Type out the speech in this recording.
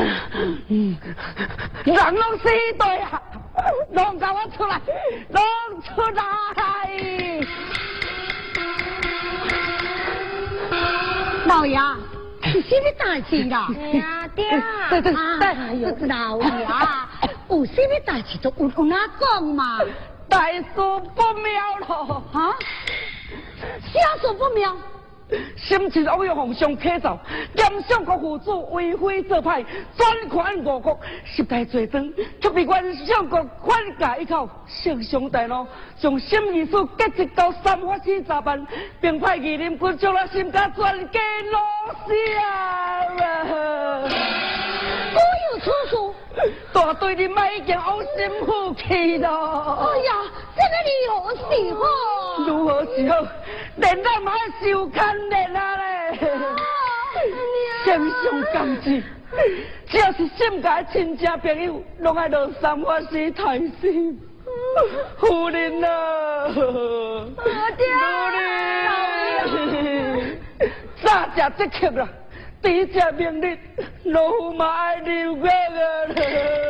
人拢死对啊，拢甲我出来，拢出来！ 老爷，是什么代志啦？ 爹， 哎呦，老爷，有什么代志都有哪讲嘛？ 大事不妙咯！ 啊？啥事不妙？ 心情恶用皇上启奏，严上国父子为非作歹，专权误国，实在罪状，却被原上国宽解一口，圣上大怒，将审议书革职到三法司查办，并派御林军将那心家全家落下。 我有此事， 大队人马已经呕心负气了。 哎呀，这个你何是好？ 如何是好？连咱嘛受牵连啊嘞！圣上甘志，只要是心家亲戚朋友，拢爱落三法师太心。夫人啊，夫人，早食这客啦，第一命令，老夫嘛爱留个啊！